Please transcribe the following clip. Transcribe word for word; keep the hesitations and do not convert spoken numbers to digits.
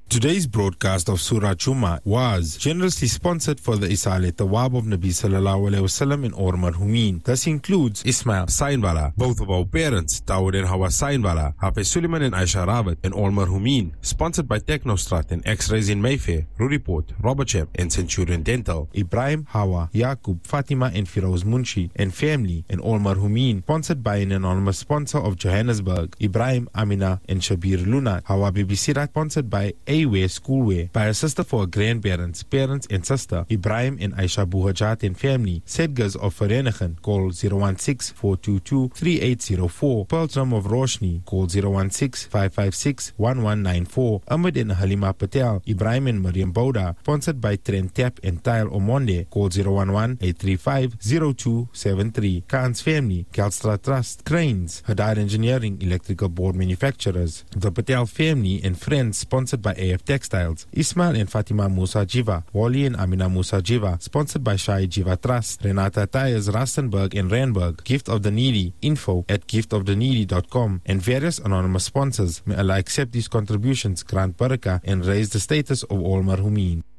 Today's broadcast of Surah Juma was generously sponsored for the Isale Tawab of Nabi Sallallahu Alaihi Wasallam in Or Marhumin. This includes Ismail Sainwala, both of our parents, Dawood and Hawa Sainwala, Hafiz Suleiman and Aisha Rawat in Or Marhumin. Sponsored by Technostrat and X-Rays in Mayfair, Ruriport, Robertshire and Centurion Dental. Ibrahim, Hawa, Yaqub, Fatima and Firoz Munshi and family in Or Marhumin. Sponsored by an anonymous sponsor of Johannesburg, Ibrahim, Amina and Shabir Luna. Hawa Bibi Sirat, sponsored by A Way Schoolwear, by a sister for her grandparents, parents and sister, Ibrahim and Aisha Buhajat and family. Sedgers of Vereniging, call zero one six, four two two, three eight zero four. Pearltram of Roshni, call zero one six, five five six, one one nine four. Ahmed and Halima Patel, Ibrahim and Mariam Bouda, sponsored by Trent Tap and Tile Omonde, call zero one one, eight three five, zero two seven three. Khan's family, Kelstra Trust, Cranes, Hadar Engineering, electrical board manufacturers. The Patel family and friends, sponsored by A F Textiles. Ismail and Fatima Musa Jiva, Wally and Amina Musa Jiva, sponsored by Shai Jiva Trust. Renata Tires, Rustenburg and Randburg. Gift of the Needy, info at gift of the needy dot com. And various anonymous sponsors. May Allah accept these contributions, grant barakah and raise the status of all marhumin.